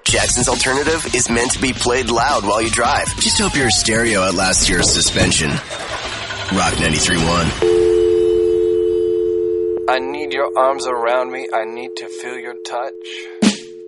Jackson's Alternative is meant to be played loud while you drive. Just hope your stereo outlasts your suspension. Rock 93.1. I need your arms around me. I need to feel your touch.